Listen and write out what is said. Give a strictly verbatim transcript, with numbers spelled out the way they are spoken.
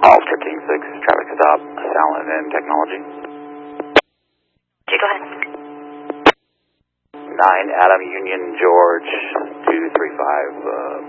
All fifteen six, traffic stop, Silent and Technology. Okay, go ahead. nine Adam Union George two three five, uh,